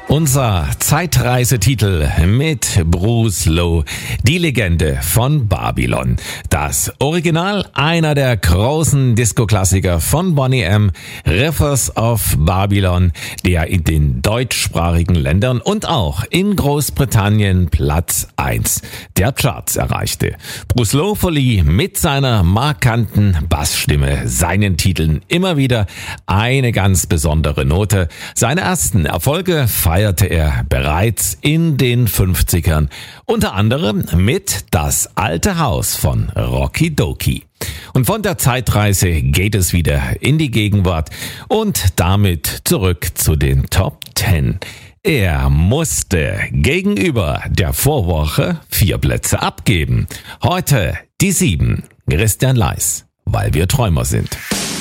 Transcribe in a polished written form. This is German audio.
Unser Zeitreisetitel mit Bruce Lowe, die Legende von Babylon. Das Original einer der großen Disco-Klassiker von Boney M., Rivers of Babylon, der in den deutschsprachigen Ländern und auch in Großbritannien Platz 1 der Charts erreichte. Bruce Lowe verlieh mit seiner markanten Bassstimme seinen Titeln immer wieder eine ganz besondere Note. Seine ersten Erfolge feierte er bereits in den 50ern, unter anderem mit Das alte Haus von Rocky Dokie. Und von der Zeitreise geht es wieder in die Gegenwart und damit zurück zu den Top 10. Er musste gegenüber der Vorwoche 4 Plätze abgeben. Heute die 7. Christian Leis, weil wir Träumer sind.